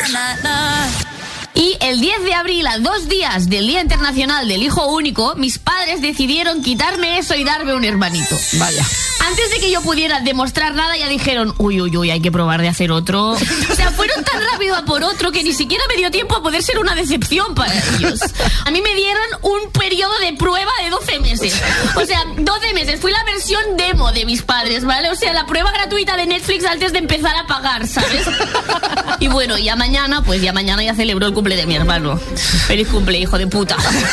Y el 10 de abril, a 2 días del Día Internacional del Hijo Único, mis padres decidieron quitarme eso y darme un hermanito. Vaya. Antes de que yo pudiera demostrar nada, ya dijeron, uy, hay que probar de hacer otro. O sea, fueron tan rápido a por otro que ni siquiera me dio tiempo a poder ser una decepción para ellos. A mí me dieron un periodo de prueba de 12 meses. O sea, 12 meses. Fui la versión demo de mis padres, ¿vale? O sea, la prueba gratuita de Netflix antes de empezar a pagar, ¿sabes? Y bueno, ya mañana ya celebro el cumple de mi hermano. Feliz cumple, hijo de puta.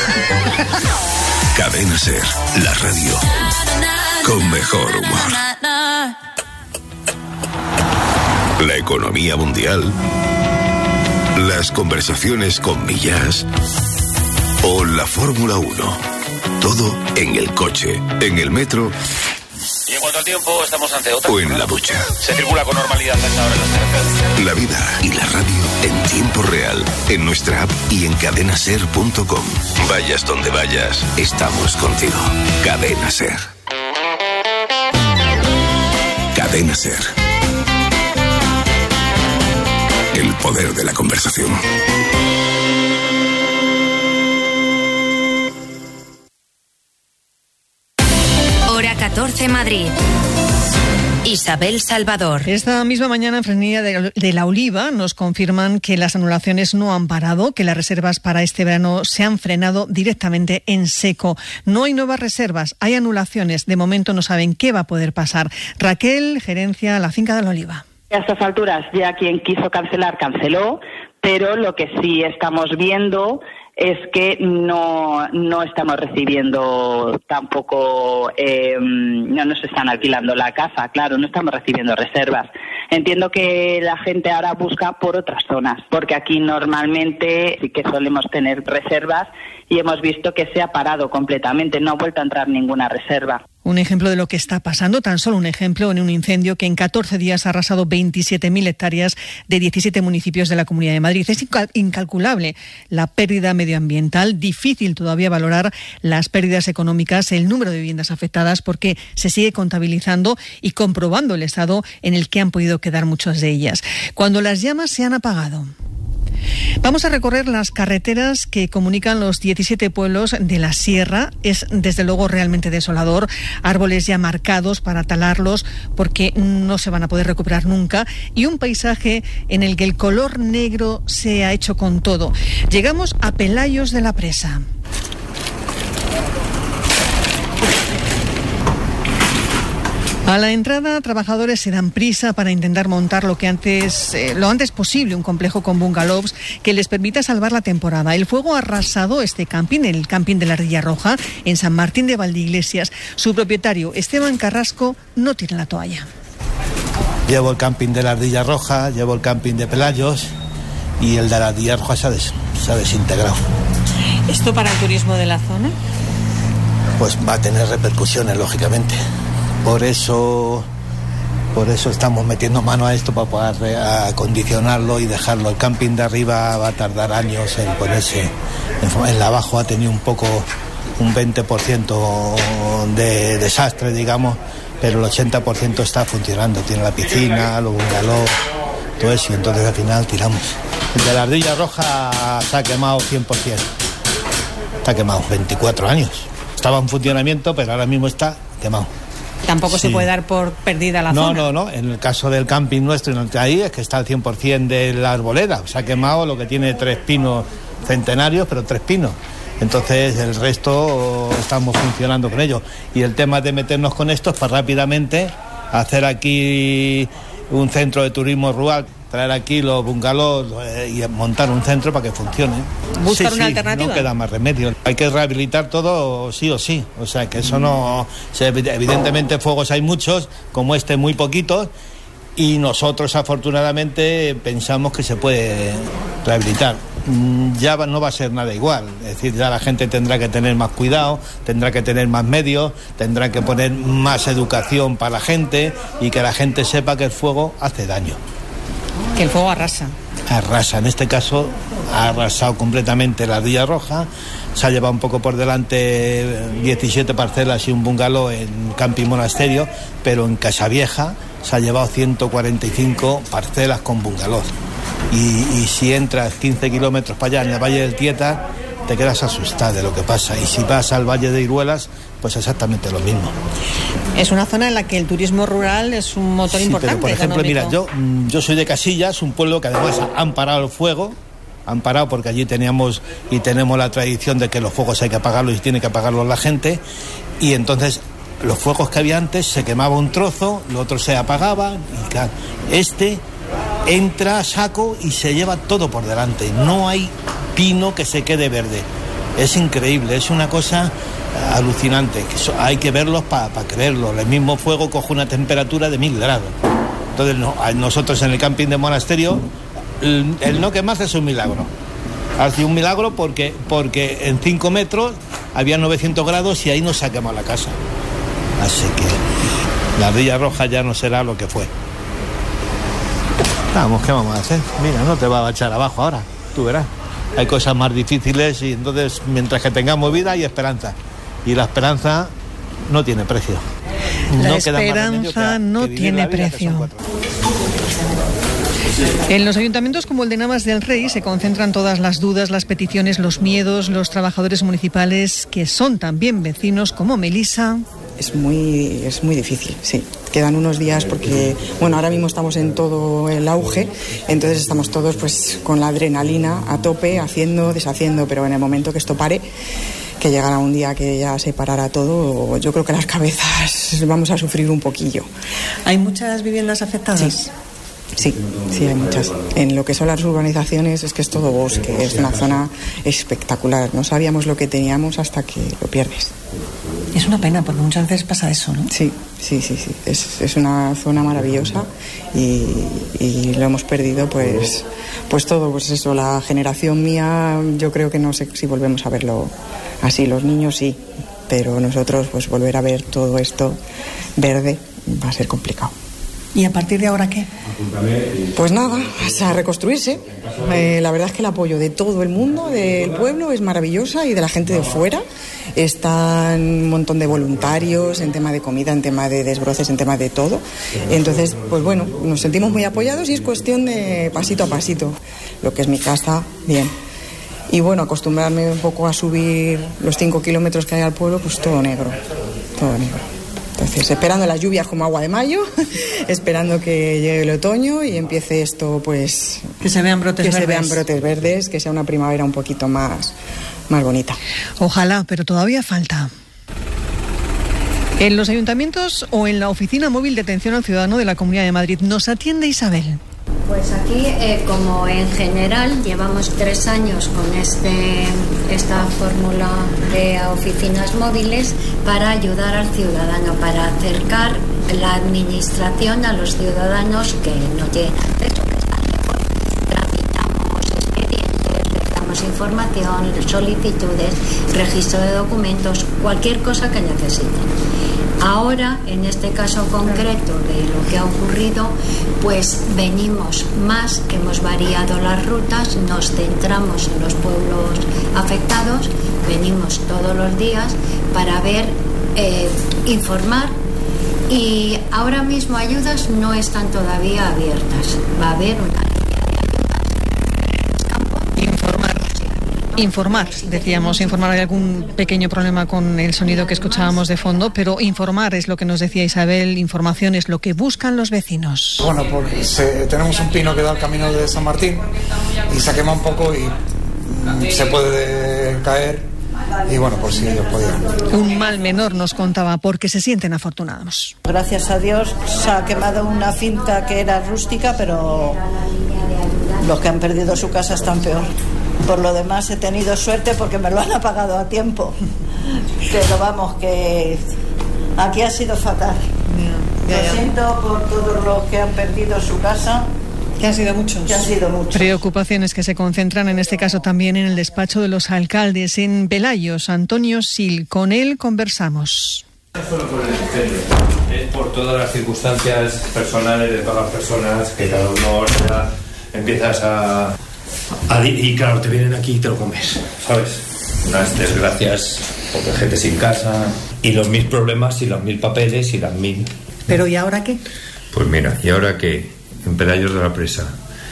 Cadena Ser, la radio con mejor humor. La economía mundial, las conversaciones con Millás o la Fórmula 1. Todo en el coche, en el metro. Y en cuanto al tiempo, estamos ante otra. O en la ducha. Se circula con normalidad a esta hora en las carreteras. La vida y la radio en tiempo real, en nuestra app y en cadenaser.com. Vayas donde vayas, estamos contigo. Cadena Ser. Cadena Ser. El poder de la conversación. Hora 14 Madrid. Isabel Salvador. Esta misma mañana en Frenía de la Oliva nos confirman que las anulaciones no han parado, que las reservas para este verano se han frenado directamente en seco. No hay nuevas reservas, hay anulaciones. De momento no saben qué va a poder pasar. Raquel, gerencia La Finca de la Oliva. A estas alturas ya quien quiso cancelar, canceló, pero lo que sí estamos viendo es que no estamos recibiendo tampoco, no nos están alquilando la casa, claro, no estamos recibiendo reservas. Entiendo que la gente ahora busca por otras zonas, porque aquí normalmente sí que solemos tener reservas y hemos visto que se ha parado completamente, no ha vuelto a entrar ninguna reserva. Un ejemplo de lo que está pasando, tan solo un ejemplo, en un incendio que en 14 días ha arrasado 27.000 hectáreas de 17 municipios de la Comunidad de Madrid. Es incalculable la pérdida medioambiental, difícil todavía valorar las pérdidas económicas, el número de viviendas afectadas, porque se sigue contabilizando y comprobando el estado en el que han podido quedar muchas de ellas. Cuando las llamas se han apagado. Vamos a recorrer las carreteras que comunican los 17 pueblos de la sierra. Es desde luego realmente desolador. Árboles ya marcados para talarlos porque no se van a poder recuperar nunca. Y un paisaje en el que el color negro se ha hecho con todo. Llegamos a Pelayos de la Presa. A la entrada, trabajadores se dan prisa para intentar montar lo antes posible un complejo con bungalows que les permita salvar la temporada. El fuego ha arrasado este camping, el camping de la Ardilla Roja, en San Martín de Valdeiglesias. Su propietario, Esteban Carrasco, no tira la toalla. Llevo el camping de la Ardilla Roja, llevo el camping de Pelayos y el de la Ardilla Roja se ha desintegrado. ¿Esto para el turismo de la zona? Pues va a tener repercusiones, lógicamente. Por eso estamos metiendo mano a esto para poder acondicionarlo y dejarlo. El camping de arriba va a tardar años en ponerse. En la abajo ha tenido un 20% de desastre, digamos, pero el 80% está funcionando. Tiene la piscina, los bungalows, todo eso, y entonces al final tiramos. El de la Ardilla Roja se ha quemado 100%. Está quemado, 24 años. Estaba en funcionamiento, pero ahora mismo está quemado. Tampoco sí. Se puede dar por perdida la zona. No. En el caso del camping nuestro, en el que ahí es que está al 100% de la arboleda. Se ha quemado lo que tiene 3 pinos centenarios, pero 3 pinos. Entonces el resto estamos funcionando con ello. Y el tema de meternos con esto es para rápidamente hacer aquí un centro de turismo rural, traer aquí los bungalows y montar un centro para que funcione. ¿Buscar una alternativa? No queda más remedio. Hay que rehabilitar todo sí o sí. O sea, que eso no... Evidentemente fuegos hay muchos, como este muy poquitos, y nosotros afortunadamente pensamos que se puede rehabilitar. Ya no va a ser nada igual, es decir, ya la gente tendrá que tener más cuidado, tendrá que tener más medios, tendrá que poner más educación para la gente y que la gente sepa que el fuego hace daño. Que el fuego arrasa. Arrasa, en este caso ha arrasado completamente la Ardilla Roja, se ha llevado un poco por delante 17 parcelas y un bungalow en Camping Monasterio, pero en Casavieja se ha llevado 145 parcelas con bungalows. y si entras 15 kilómetros para allá en el Valle del Tieta, te quedas asustado de lo que pasa. Y si vas al Valle de Iruelas, pues exactamente lo mismo. Es una zona en la que el turismo rural es un motor importante. Pero por ejemplo, económico. mira, yo soy de Casillas, un pueblo que además han parado el fuego. Han parado porque allí tenemos la tradición de que los fuegos hay que apagarlos y tiene que apagarlos la gente. Y entonces los fuegos que había antes se quemaba un trozo, lo otro se apagaba. Y claro, entra a saco y se lleva todo por delante. No hay pino que se quede verde. Es increíble, es una cosa alucinante. Hay que verlos para creerlo. El mismo fuego coge una temperatura de 1000 grados. Entonces nosotros en el camping de Monasterio, el no quemarse es un milagro. Ha sido un milagro porque en 5 metros había 900 grados y ahí no se ha quemado la casa. Así que la Ardilla Roja ya no será lo que fue. Vamos, ¿qué vamos a hacer? Mira, no te va a echar abajo ahora, tú verás. Hay cosas más difíciles y entonces mientras que tengamos vida hay esperanza. Y la esperanza no tiene precio. La esperanza no tiene precio. En los ayuntamientos como el de Navas del Rey se concentran todas las dudas, las peticiones, los miedos, los trabajadores municipales que son también vecinos como Melisa. Es muy difícil, sí. Quedan unos días porque, bueno, ahora mismo estamos en todo el auge, entonces estamos todos pues con la adrenalina a tope, haciendo, deshaciendo, pero en el momento que esto pare, que llegará un día que ya se parará todo, yo creo que las cabezas vamos a sufrir un poquillo. ¿Hay muchas viviendas afectadas? Sí, hay muchas. En lo que son las urbanizaciones es que es todo bosque, es una zona espectacular. No sabíamos lo que teníamos hasta que lo pierdes. Es una pena porque muchas veces pasa eso, ¿no? Sí. Es una zona maravillosa y lo hemos perdido pues todo, pues eso, la generación mía, yo creo que no sé si volvemos a verlo así. Los niños sí, pero nosotros pues volver a ver todo esto verde va a ser complicado. ¿Y a partir de ahora qué? Pues nada, a reconstruirse. La verdad es que el apoyo de todo el mundo, del pueblo, es maravillosa y de la gente de fuera. Están un montón de voluntarios en tema de comida, en tema de desbroces, en tema de todo. Entonces, pues bueno, nos sentimos muy apoyados y es cuestión de pasito a pasito. Lo que es mi casa, bien. Y bueno, acostumbrarme un poco a subir los 5 kilómetros que hay al pueblo, pues todo negro. Entonces, esperando las lluvias como agua de mayo, esperando que llegue el otoño y empiece esto, pues... Que se vean brotes verdes, que sea una primavera un poquito más bonita. Ojalá, pero todavía falta. En los ayuntamientos o en la Oficina Móvil de Atención al Ciudadano de la Comunidad de Madrid nos atiende Isabel. Pues aquí, como en general, llevamos 3 años con esta fórmula de oficinas móviles para ayudar al ciudadano, para acercar la administración a los ciudadanos que no tienen acceso, que están lejos. Tramitamos expedientes, les damos información, solicitudes, registro de documentos, cualquier cosa que necesiten. Ahora, en este caso concreto de lo que ha ocurrido, pues venimos más, hemos variado las rutas, nos centramos en los pueblos afectados, venimos todos los días para ver, informar, y ahora mismo ayudas no están todavía abiertas. Va a haber una línea de ayudas. Informar, decíamos, informar. Hay algún pequeño problema con el sonido que escuchábamos de fondo, pero informar es lo que nos decía Isabel, información es lo que buscan los vecinos. Bueno, pues tenemos un pino que da al camino de San Martín y se quema un poco y se puede caer y bueno, pues sí, ellos podían. Un mal menor nos contaba porque se sienten afortunados. Gracias a Dios se ha quemado una finca que era rústica, pero los que han perdido su casa están peor. Por lo demás he tenido suerte porque me lo han apagado a tiempo. Pero vamos, que aquí ha sido fatal. Lo siento por todos los que han perdido su casa. Que han sido muchos. Preocupaciones que se concentran en este caso también en el despacho de los alcaldes en Pelayos. Antonio Sil, con él conversamos. No solo por el incendio, es por todas las circunstancias personales de todas las personas que cada uno ya empiezas y claro, te vienen aquí y te lo comes, ¿sabes? Unas desgracias, porque hay gente sin casa, y los 1000 problemas, y los 1000 papeles, y las 1000... ¿Pero y ahora qué? Pues mira, ¿y ahora qué? En Pelayos de la Presa,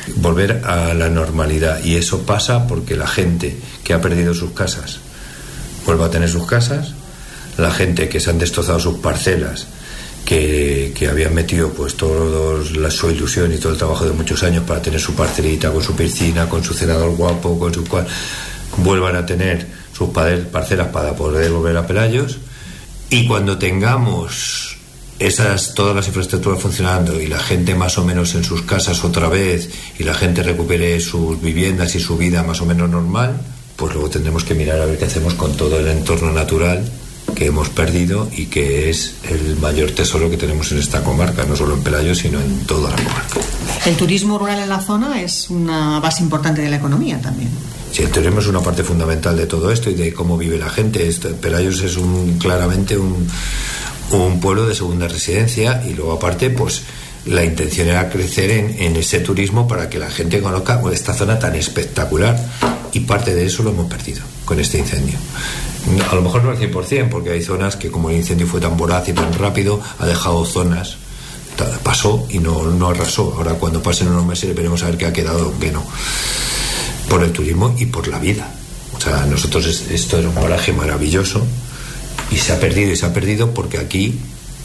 volver a la normalidad, y eso pasa porque la gente que ha perdido sus casas vuelva a tener sus casas, la gente que se han destrozado sus parcelas, que habían metido pues toda su ilusión y todo el trabajo de muchos años para tener su parcelita con su piscina, con su cenador guapo, con su cual, vuelvan a tener sus parcelas para poder volver a Pelayos. Y cuando tengamos todas las infraestructuras funcionando y la gente más o menos en sus casas otra vez, y la gente recupere sus viviendas y su vida más o menos normal, pues luego tendremos que mirar a ver qué hacemos con todo el entorno natural que hemos perdido y que es el mayor tesoro que tenemos en esta comarca, no solo en Pelayos, sino en toda la comarca. El turismo rural en la zona es una base importante de la economía también. Sí, el turismo es una parte fundamental de todo esto y de cómo vive la gente. Pelayos es claramente un pueblo de segunda residencia, y luego aparte pues la intención era crecer en ese turismo para que la gente conozca esta zona tan espectacular, y parte de eso lo hemos perdido con este incendio. A lo mejor no al 100%, porque hay zonas que, como el incendio fue tan voraz y tan rápido, ha dejado zonas, pasó y no arrasó. Ahora cuando pasen unos meses veremos a ver qué ha quedado o qué no, por el turismo y por la vida. O sea, nosotros esto era un paraje maravilloso y se ha perdido porque aquí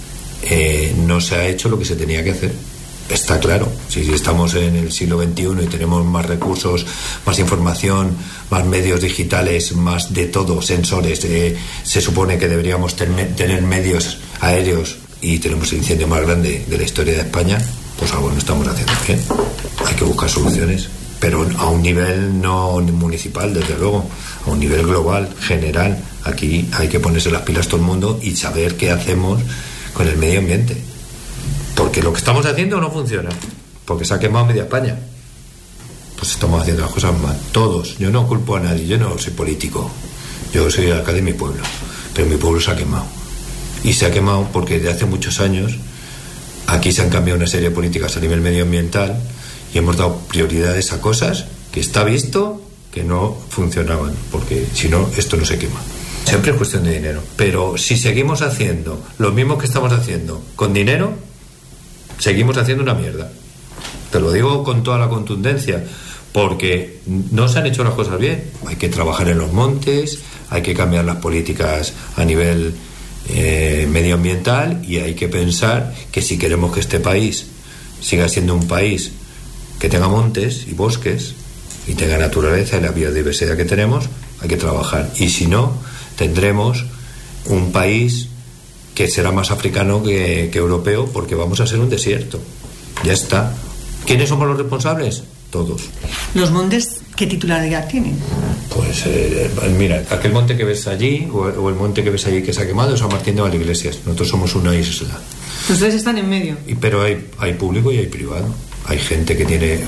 no se ha hecho lo que se tenía que hacer. Está claro, si estamos en el siglo XXI y tenemos más recursos, más información, más medios digitales, más de todo, sensores, se supone que deberíamos tener medios aéreos, y tenemos el incendio más grande de la historia de España, pues algo no estamos haciendo bien. Hay que buscar soluciones, pero a un nivel no municipal, desde luego, a un nivel global, general. Aquí hay que ponerse las pilas todo el mundo y saber qué hacemos con el medio ambiente. Porque lo que estamos haciendo no funciona, porque se ha quemado media España. Pues estamos haciendo las cosas mal, todos. Yo no culpo a nadie, yo no soy político, yo soy alcalde de mi pueblo, pero mi pueblo se ha quemado. Y se ha quemado porque desde hace muchos años aquí se han cambiado una serie de políticas a nivel medioambiental y hemos dado prioridades a cosas que está visto que no funcionaban, porque si no, esto no se quema. Siempre es cuestión de dinero, pero si seguimos haciendo lo mismo que estamos haciendo con dinero, seguimos haciendo una mierda. Te lo digo con toda la contundencia, porque no se han hecho las cosas bien. Hay que trabajar en los montes, hay que cambiar las políticas a nivel medioambiental, y hay que pensar que si queremos que este país siga siendo un país que tenga montes y bosques y tenga naturaleza y la biodiversidad que tenemos, hay que trabajar. Y si no, tendremos un país que será más africano que europeo, porque vamos a ser un desierto. Ya está. ¿Quiénes somos los responsables? Todos. ¿Los montes qué titularidad tienen? Pues mira, aquel monte que ves allí o el monte que ves allí que se ha quemado es San Martín de Valdeiglesias. Nosotros somos una isla. Ustedes están en medio. Pero hay público y hay privado. Hay gente que tiene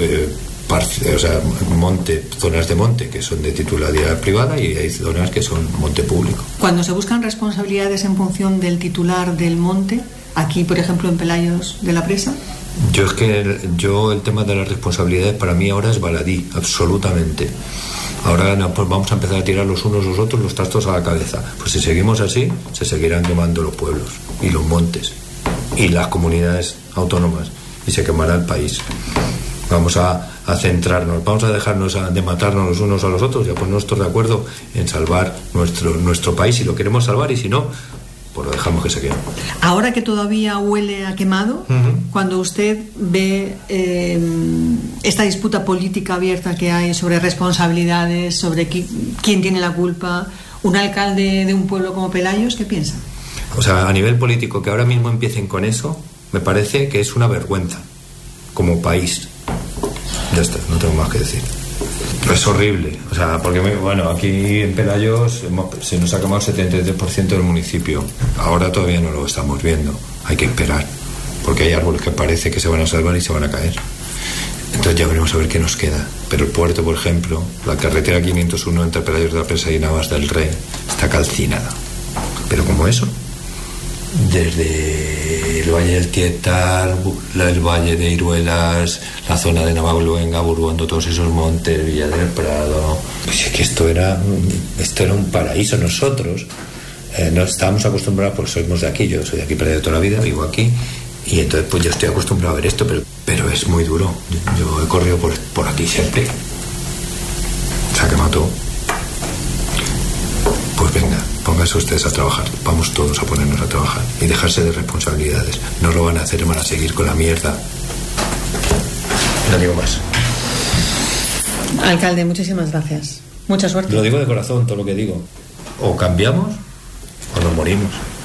zonas de monte que son de titularidad privada, y hay zonas que son monte público. Cuando se buscan responsabilidades en función del titular del monte, aquí por ejemplo en Pelayos de la Presa, el tema de las responsabilidades para mí ahora es baladí, absolutamente. Ahora pues vamos a empezar a tirar los unos los otros los trastos a la cabeza. Pues si seguimos así, se seguirán quemando los pueblos y los montes y las comunidades autónomas, y se quemará el país. Vamos a centrarnos, vamos a dejarnos de matarnos los unos a los otros y a ponernos todos de acuerdo en salvar nuestro país, si lo queremos salvar, y si no, pues lo dejamos que se quede. Ahora que todavía huele a quemado, cuando usted ve esta disputa política abierta que hay sobre responsabilidades, sobre quién tiene la culpa, un alcalde de un pueblo como Pelayos, ¿qué piensa? O sea, a nivel político, que ahora mismo empiecen con eso, me parece que es una vergüenza como país. Ya está, no tengo más que decir. Es horrible, o sea, porque aquí en Pelayos se nos ha quemado el 73% del municipio. Ahora todavía no lo estamos viendo, hay que esperar, porque hay árboles que parece que se van a salvar y se van a caer. Entonces ya veremos a ver qué nos queda. Pero el puerto, por ejemplo, la carretera 501 entre Pelayos de la Presa y Navas del Rey está calcinada. Pero como eso, desde el Valle del Tietar, el Valle de Iruelas, la zona de Navagluenga, Burgondo, todos esos montes, Villa del Prado. Pues es que esto era un paraíso. Nosotros no estábamos acostumbrados, porque somos de aquí, yo soy de aquí, Pelayos de toda la vida, vivo aquí, Y entonces pues yo estoy acostumbrado a ver esto, pero es muy duro. Yo he corrido por aquí siempre. Se ha quemado todo. Pues venga, pónganse ustedes a trabajar. Vamos todos a ponernos a trabajar y dejarse de responsabilidades. No lo van a hacer, van a seguir con la mierda. No digo más. Alcalde, muchísimas gracias. Mucha suerte. Lo digo de corazón, todo lo que digo. O cambiamos o nos morimos.